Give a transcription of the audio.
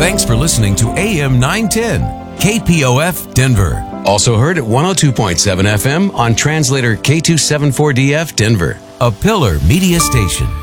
Thanks for listening to AM 910, KPOF Denver. Also heard at 102.7 FM on translator K274DF Denver, a Pillar Media Station.